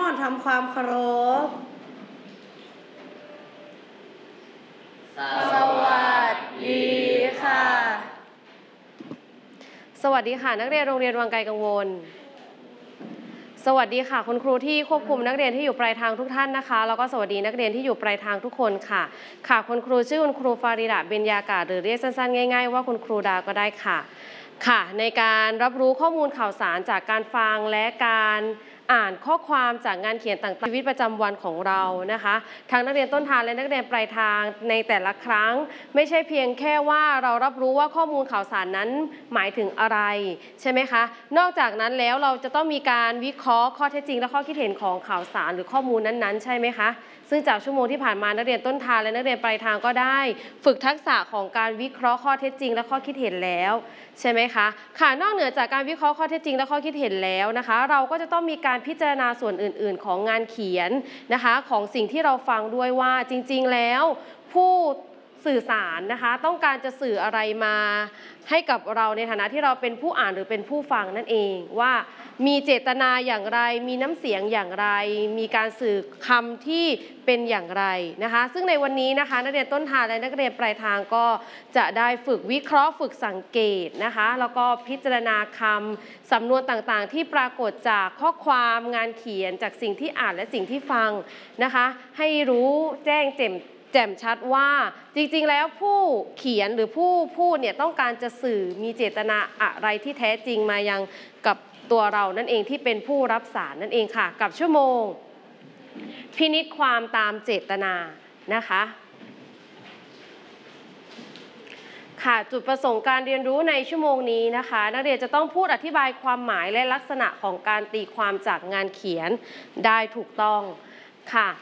ก่อนทำความเคารพสวัสดีค่ะสวัสดีค่ะนักเรียนโรงเรียนวังไกลกังวลสวัสดีค่ะคุณครูที่ควบคุมนักเรียนที่อยู่ปลายทางทุกท่านนะคะแล้วก็สวัสดีนักเรียนที่อยู่ปลายทางทุกคนค่ะคุณครูชื่อคุณครูฟาริดาเบญญากาศหรือเรียกสั้นๆง่ายๆว่าคุณครูดาก็ได้ค่ะในการรับรู้ข้อมูลข่าวสารจากการฟังและการอ่านข้อความจากงานเขียนต่างๆชีวิตประจำวันของเรานะคะทั้งนักเรียนต้นทางและนักเรียนปลายทางในแต่ละครั้งไม่ใช่เพียงแค่ว่าเรารับรู้ว่าข้อมูลข่าวสารนั้นหมายถึงอะไรใช่ไหมคะนอกจากนั้นแล้วเราจะต้องมีการวิเคราะห์ข้อเท็จจริงและข้อคิดเห็นของข่าวสารหรือข้อมูลนั้นๆใช่ไหมคะซึ่งจากชั่วโมงที่ผ่านมานักเรียนต้นทางและนักเรียนปลายทางก็ได้ฝึกทักษะของการวิเคราะห์ข้อเท็จจริงและข้อคิดเห็นแล้วใช่ไหมคะนอกเหนือจากการวิเคราะห์ข้อเท็จจริงและข้อคิดเห็นแล้วนะคะเราก็จะต้องมีการพิจารณาส่วนอื่นๆของงานเขียนนะคะของสิ่งที่เราฟังด้วยว่าจริงๆแล้วผู้สื่อสารนะคะต้องการจะสื่ออะไรมาให้กับเราในฐานะที่เราเป็นผู้อ่านหรือเป็นผู้ฟังนั่นเองว่ามีเจตนาอย่างไรมีน้ำเสียงอย่างไรมีการสื่อคำที่เป็นอย่างไรนะคะซึ่งในวันนี้นะคะนักเรียนต้นทางและนักเรียนปลายทางก็จะได้ฝึกวิเคราะห์ฝึกสังเกตนะคะแล้วก็พิจารณาคำสำนวนต่างๆที่ปรากฏจากข้อความงานเขียนจากสิ่งที่อ่านและสิ่งที่ฟังนะคะให้รู้แจ้งแจ่มชัดว่าจริงๆแล้วผู้เขียนหรือผู้พูดเนี่ยต้องการจะสื่อมีเจตนาอะไรที่แท้จริงมายังกับตัวเรานั่นเองที่เป็นผู้รับสารนั่นเองค่ะกับชั่วโมงพินิจความตามเจตนานะคะจุดประสงค์การเรียนรู้ในชั่วโมงนี้นะคะนักเรียนจะต้องพูดอธิบายความหมายและลักษณะของการตีความจากงานเขียนได้ถูกต้องค่ะ